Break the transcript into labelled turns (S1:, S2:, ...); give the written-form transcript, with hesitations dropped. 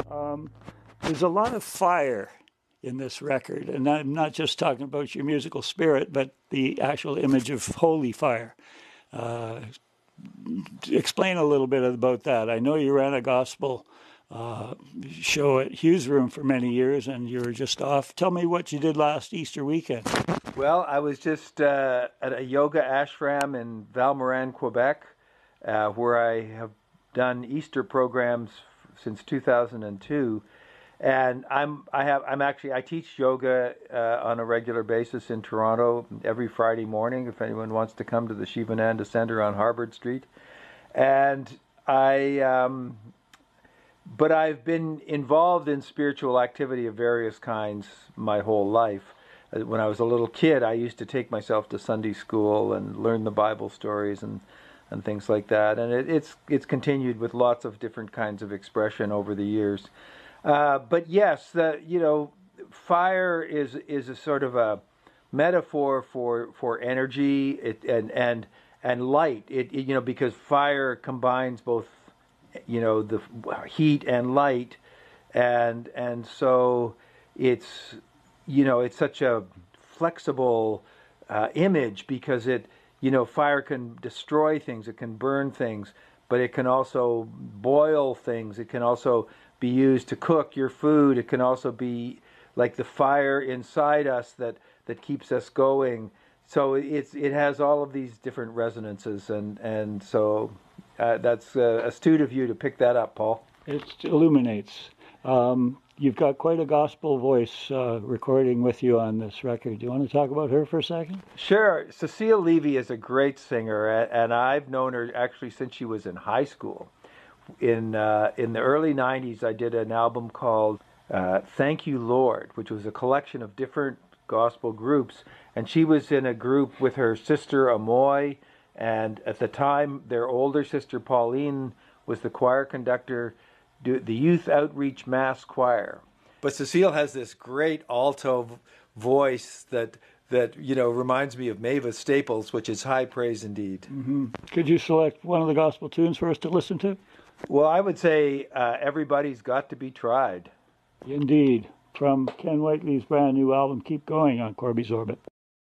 S1: There's a lot of fire in this record, and I'm not just talking about your musical spirit, but the actual image of holy fire. Explain a little bit about that. I know you ran a gospel show at Hughes Room for many years, and you were just off. Tell me what you did last Easter weekend.
S2: Well, I was just at a yoga ashram in Val-Morin, Quebec, where I have done Easter programs since 2002. And I teach yoga on a regular basis in Toronto every Friday morning. If anyone wants to come to the Shivananda Center on Harvard Street, but I've been involved in spiritual activity of various kinds my whole life. When I was a little kid, I used to take myself to Sunday school and learn the Bible stories and things like that. And it's continued with lots of different kinds of expression over the years. But yes, fire is a sort of a metaphor for energy and light. Because fire combines both, the heat and light, and so it's such a flexible image because fire can destroy things, it can burn things, but it can also boil things. It can also be used to cook your food. It can also be like the fire inside us that keeps us going. So it has all of these different resonances, and so that's astute of you to pick that up, Paul.
S1: It illuminates. You've got quite a gospel voice recording with you on this record. Do you want to talk about her for a second?
S2: Sure. Cecile Levy is a great singer, and I've known her actually since she was in high school. In the early 90s, I did an album called Thank You, Lord, which was a collection of different gospel groups. And she was in a group with her sister Amoy, and at the time, their older sister Pauline was the choir conductor, the Youth Outreach Mass Choir. But Cecile has this great alto voice that reminds me of Mavis Staples, which is high praise indeed.
S1: Mm-hmm. Could you select one of the gospel tunes for us to listen to?
S2: Well, I would say Everybody's Got to Be Tried.
S1: Indeed. From Ken Whiteley's brand new album, Keep Going, on Corby's Orbit.